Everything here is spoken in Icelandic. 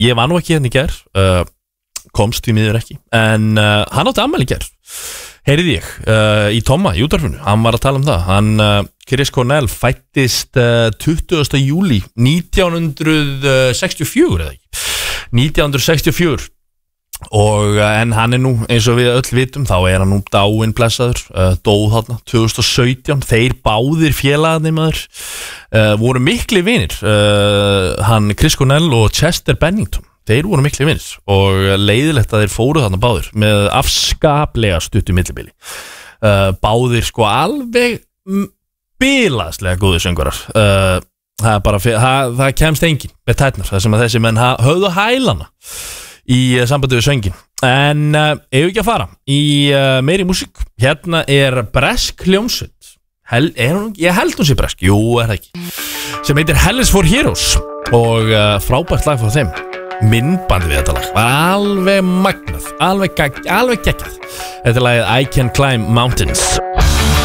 ég var nú ekki hérna í gær, komst við miður ekki, en hann átti afmæli í gær, heyrði ég, í Tomma, í útvarpinu, hann var að tala það, hann, Chris Cornell, fættist 20. júlí 1964, eða ekki, 1964, og en hann nú, eins og við öll vitum, þá hann nú dáinn blessaður, dóð þarna 2017, þeir báðir félagarnir maður, voru mikli vinir, hann Chris Cornell og Chester Bennington, þeir voru mikli vinir og leiðilegt að þeir fóru þarna báðir með afskaplega stuttu millibili, báðir sko alveg bilaðslega góðir söngvarar, það er bara, það kemst engin með tætnar, það sem að þessi menn höfðu hælana í sambandi við söngin, en ef ekki að fara í meiri músík, hérna er bresk hljómsveit, ég held hún sé bresk, jú er það ekki, sem heitir Hellis for Heroes og frábært lag frá þeim, myndbandi við þetta lag, var alveg magnað, alveg geggjað, þetta er lagið I Can Climb Mountains.